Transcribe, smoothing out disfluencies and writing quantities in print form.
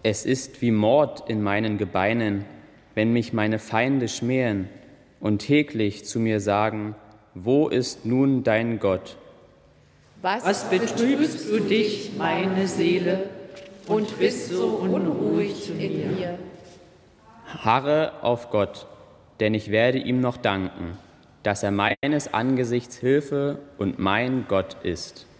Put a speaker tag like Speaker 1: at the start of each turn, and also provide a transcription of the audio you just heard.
Speaker 1: Es ist wie Mord in meinen Gebeinen, wenn mich meine Feinde schmähen und täglich zu mir sagen, wo ist nun dein Gott?
Speaker 2: Was betrübst du dich, meine Seele, und bist so unruhig in mir?
Speaker 1: Harre auf Gott, denn ich werde ihm noch danken, dass er meines Angesichts Hilfe und mein Gott ist.